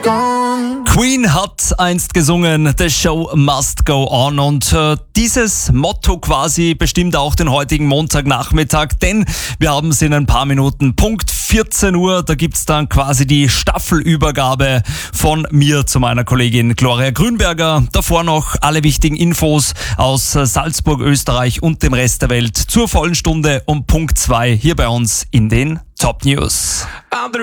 gone. Queen hat einst gesungen, The Show Must Go On, und dieses Motto quasi bestimmt auch den heutigen Montagnachmittag, denn wir haben es in ein paar Minuten. Punkt 14 Uhr, da gibt's dann quasi die Staffelübergabe von mir zu meiner Kollegin Gloria Grünberger. Davor noch alle wichtigen Infos aus Salzburg, Österreich und dem Rest der Welt zur vollen Stunde um Punkt 2 hier bei uns in den Top News.